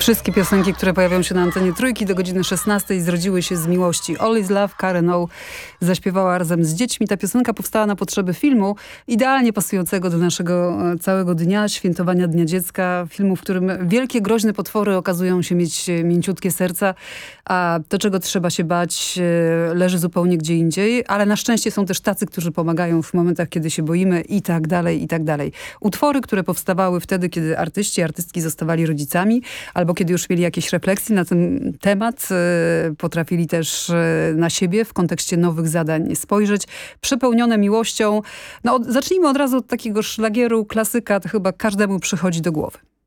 Wszystkie piosenki, które pojawią się na antenie Trójki do godziny 16 zrodziły się z miłości. All is Love, Karen O zaśpiewała razem z dziećmi. Ta piosenka powstała na potrzeby filmu, idealnie pasującego do naszego całego dnia, świętowania Dnia Dziecka. Filmu, w którym wielkie, groźne potwory okazują się mieć mięciutkie serca, a to, czego trzeba się bać, leży zupełnie gdzie indziej. Ale na szczęście są też tacy, którzy pomagają w momentach, kiedy się boimy i tak dalej, i tak dalej. Utwory, które powstawały wtedy, kiedy artyści, artystki zostawali rodzicami, albo kiedy już mieli jakieś refleksje na ten temat, potrafili też na siebie w kontekście nowych zadań spojrzeć, przepełnione miłością. No, zacznijmy od razu od takiego szlagieru, klasyka, to chyba każdemu przychodzi do głowy.